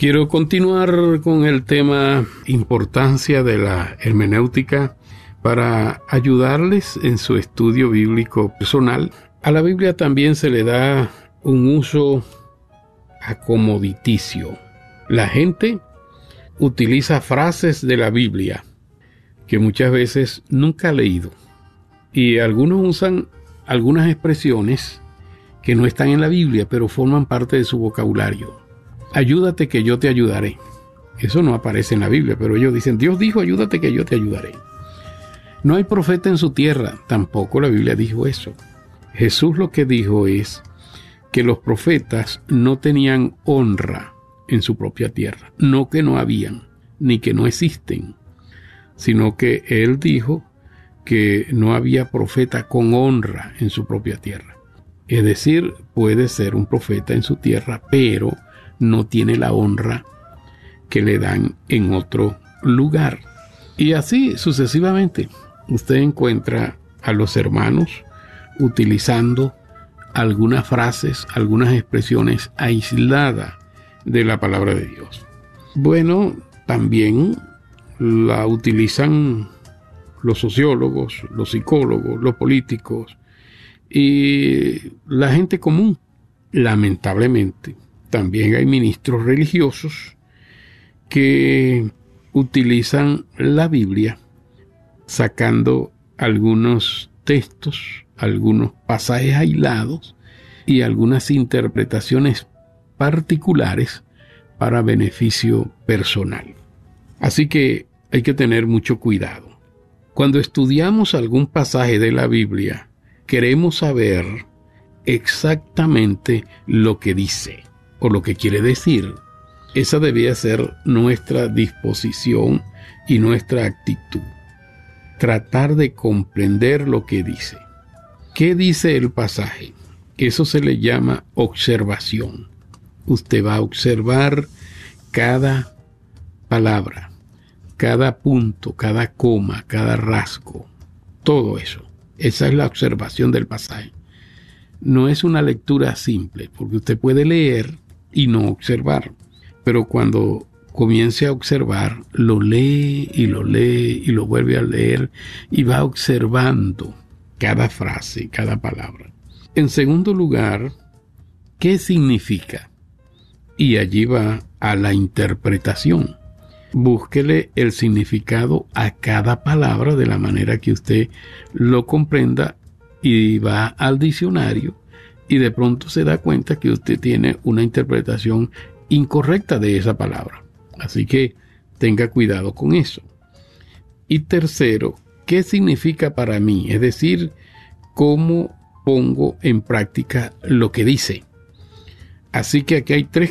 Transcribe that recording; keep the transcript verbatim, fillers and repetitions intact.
Quiero continuar con el tema importancia de la hermenéutica para ayudarles en su estudio bíblico personal. A la Biblia también se le da un uso acomoditicio. La gente utiliza frases de la Biblia que muchas veces nunca ha leído, y algunos usan algunas expresiones que no están en la Biblia, pero forman parte de su vocabulario. Ayúdate que yo te ayudaré. Eso no aparece en la Biblia, pero ellos dicen, Dios dijo, ayúdate que yo te ayudaré. No hay profeta en su tierra, tampoco la Biblia dijo eso. Jesús lo que dijo es que los profetas no tenían honra en su propia tierra. No que no habían, ni que no existen, sino que Él dijo que no había profeta con honra en su propia tierra. Es decir, puede ser un profeta en su tierra, pero no tiene la honra que le dan en otro lugar. Y así sucesivamente. Usted encuentra a los hermanos utilizando algunas frases, algunas expresiones aisladas de la palabra de Dios. Bueno, también la utilizan los sociólogos, los psicólogos, los políticos y la gente común. Lamentablemente, también hay ministros religiosos que utilizan la Biblia sacando algunos textos, algunos pasajes aislados y algunas interpretaciones particulares para beneficio personal. Así que hay que tener mucho cuidado. Cuando estudiamos algún pasaje de la Biblia, queremos saber exactamente lo que dice o lo que quiere decir. Esa debía ser nuestra disposición y nuestra actitud. Tratar de comprender lo que dice. ¿Qué dice el pasaje? Eso se le llama observación. Usted va a observar cada palabra, cada punto, cada coma, cada rasgo, todo eso. Esa es la observación del pasaje. No es una lectura simple, porque usted puede leer y no observar, pero cuando comience a observar, lo lee y lo lee y lo vuelve a leer y va observando cada frase, cada palabra. En segundo lugar, ¿qué significa? Y allí va a la interpretación. Búsquele el significado a cada palabra de la manera que usted lo comprenda y va al diccionario y de pronto se da cuenta que usted tiene una interpretación incorrecta de esa palabra. Así que tenga cuidado con eso. Y tercero, ¿qué significa para mí? Es decir, ¿cómo pongo en práctica lo que dice? Así que aquí hay tres